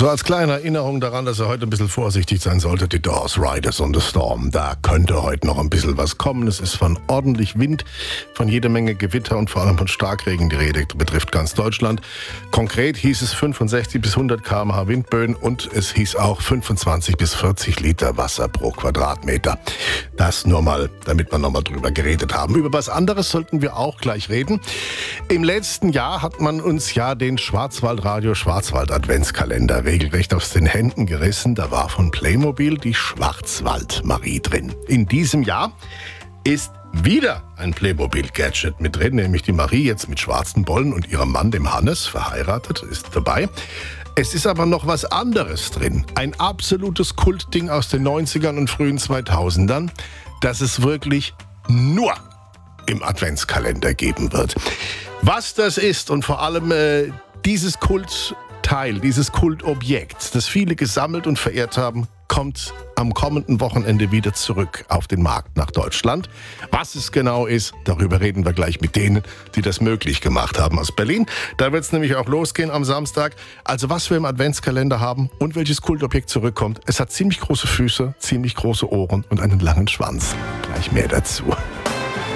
So als kleine Erinnerung daran, dass ihr heute ein bisschen vorsichtig sein solltet, die Doors, Riders on the Storm. Da könnte heute noch ein bisschen was kommen. Es ist von ordentlich Wind, von jede Menge Gewitter und vor allem von Starkregen die Rede. Betrifft ganz Deutschland. Konkret hieß es 65 bis 100 km/h Windböen und es hieß auch 25 bis 40 Liter Wasser pro Quadratmeter. Das nur mal, damit wir nochmal drüber geredet haben. Über was anderes sollten wir auch gleich reden. Im letzten Jahr hat man uns ja den Schwarzwaldradio Schwarzwald Adventskalender regelrecht aus den Händen gerissen. Da war von Playmobil die Schwarzwald-Marie drin. In diesem Jahr ist wieder ein Playmobil-Gadget mit drin, nämlich die Marie, jetzt mit schwarzen Bollen und ihrem Mann, dem Hannes, verheiratet, ist dabei. Es ist aber noch was anderes drin. Ein absolutes Kultding aus den 90ern und frühen 2000ern, das es wirklich nur im Adventskalender geben wird. Was das ist und vor allem dieses Kultteil, dieses Kultobjekt, das viele gesammelt und verehrt haben, kommt am kommenden Wochenende wieder zurück auf den Markt nach Deutschland. Was es genau ist, darüber reden wir gleich mit denen, die das möglich gemacht haben aus Berlin. Da wird es nämlich auch losgehen am Samstag. Also was wir im Adventskalender haben und welches Kultobjekt zurückkommt. Es hat ziemlich große Füße, ziemlich große Ohren und einen langen Schwanz. Gleich mehr dazu.